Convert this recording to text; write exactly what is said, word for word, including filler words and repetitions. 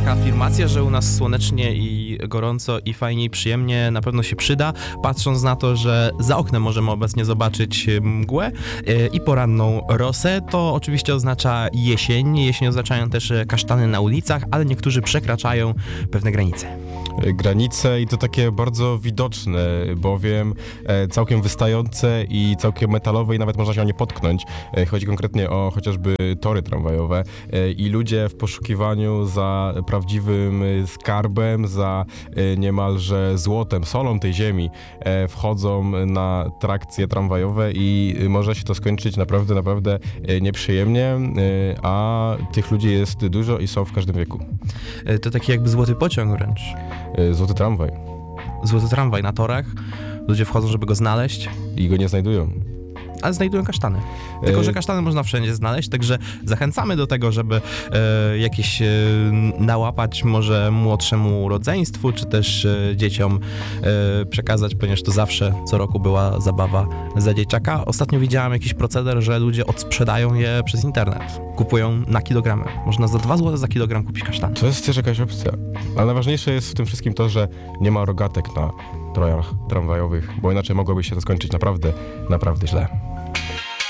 taka afirmacja, że u nas słonecznie i gorąco i fajnie i przyjemnie na pewno się przyda, patrząc na to, że za oknem możemy obecnie zobaczyć mgłę i poranną rosę. To oczywiście oznacza jesień. Jesień oznaczają też kasztany na ulicach, ale niektórzy przekraczają pewne granice. Granice i to takie bardzo widoczne, bowiem całkiem wystające i całkiem metalowe i nawet można się o nie potknąć. Chodzi konkretnie o chociażby tory tramwajowe i ludzie w poszukiwaniu za prawdziwym skarbem, za niemalże złotem, solą tej ziemi wchodzą na trakcje tramwajowe i może się to skończyć naprawdę, naprawdę nieprzyjemnie, a tych ludzi jest dużo i są w każdym wieku. To taki jakby złoty pociąg wręcz. Złoty tramwaj. Złoty tramwaj na torach. Ludzie wchodzą, żeby go znaleźć. I go nie znajdują. Ale znajdują kasztany. Tylko, że kasztany można wszędzie znaleźć, także zachęcamy do tego, żeby e, jakieś e, nałapać może młodszemu rodzeństwu, czy też e, dzieciom e, przekazać, ponieważ to zawsze co roku była zabawa za dzieciaka. Ostatnio widziałem jakiś proceder, że ludzie odsprzedają je przez internet. Kupują na kilogramy. Można za dwa złote za kilogram kupić kasztany. To jest też jakaś opcja. Ale najważniejsze jest w tym wszystkim to, że nie ma rogatek na trojach tramwajowych, bo inaczej mogłoby się to skończyć naprawdę, naprawdę źle.